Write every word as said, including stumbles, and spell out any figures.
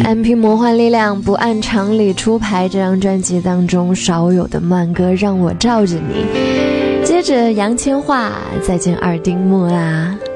M P 魔幻力量不按常理出牌，这张专辑当中少有的慢歌让我罩着你。接着杨千嬅再见二丁目啦。